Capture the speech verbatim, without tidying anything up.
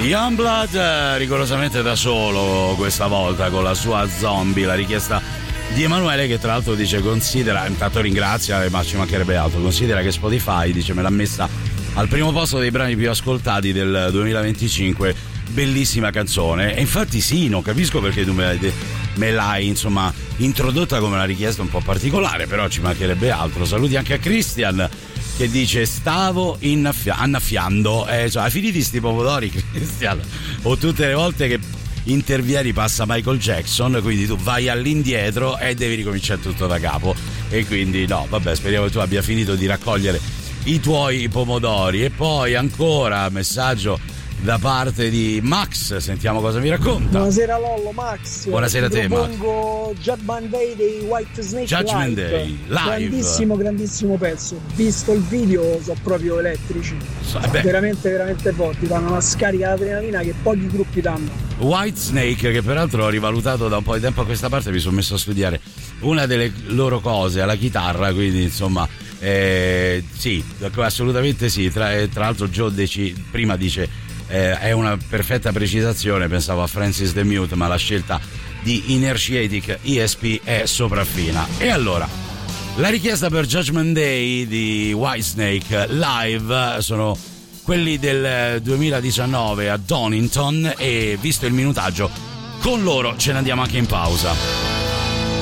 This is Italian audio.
Youngblood rigorosamente da solo questa volta con la sua Zombie, la richiesta di Emanuele, che tra l'altro dice considera, intanto ringrazia, ma ci mancherebbe altro, considera che Spotify dice me l'ha messa al primo posto dei brani più ascoltati del duemilaventicinque, bellissima canzone. E infatti sì, non capisco perché tu me l'hai, me l'hai insomma introdotta come una richiesta un po' particolare, però ci mancherebbe altro. Saluti anche a Christian che dice stavo innaffia- annaffiando, eh, cioè, hai finito sti pomodori Christian? O tutte le volte che intervieni passa Michael Jackson, quindi tu vai all'indietro e devi ricominciare tutto da capo, e quindi no, vabbè, speriamo che tu abbia finito di raccogliere i tuoi pomodori. E poi ancora messaggio da parte di Max, sentiamo cosa mi racconta. Buonasera Lollo, Max. Buonasera a te, Max. Propongo Judgment Day dei White Snake Judgment live. Day live, grandissimo grandissimo pezzo, visto il video sono proprio elettrici, eh beh. veramente veramente forti, danno una scarica d'adrenalina che pochi gruppi danno. White Snake, che peraltro ho rivalutato da un po' di tempo a questa parte, mi sono messo a studiare una delle loro cose alla chitarra, quindi insomma eh, sì, assolutamente sì. Tra, tra l'altro Joe deci, prima dice eh, è una perfetta precisazione, pensavo a Francis the Mute, ma la scelta di Inertiatic E S P è sopraffina. E allora la richiesta per Judgment Day di Whitesnake live sono quelli del duemiladiciannove a Donington, e visto il minutaggio con loro ce ne andiamo anche in pausa.